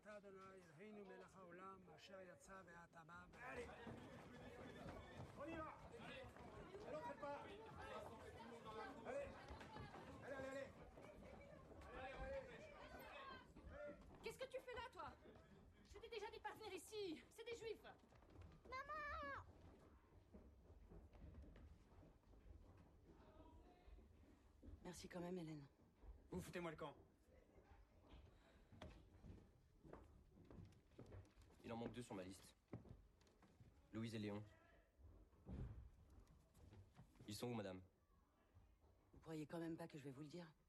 Allez, on y va. Allons, faites pas. Allez, allez, allez, allez. Qu'est-ce que tu fais là, toi? Je t'ai déjà dit de pas venir ici. C'est des juifs. Maman! Merci quand même, Hélène. Vous foutez-moi le camp. Il en manque 2 sur ma liste. Louise et Léon. Ils sont où, madame? Vous croyez quand même pas que je vais vous le dire?